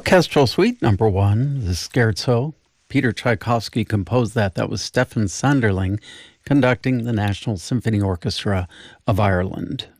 Kestrel Suite number 1, the Scherzo. Peter Tchaikovsky composed that. That was Stefan Sanderling conducting the National Symphony Orchestra of Ireland.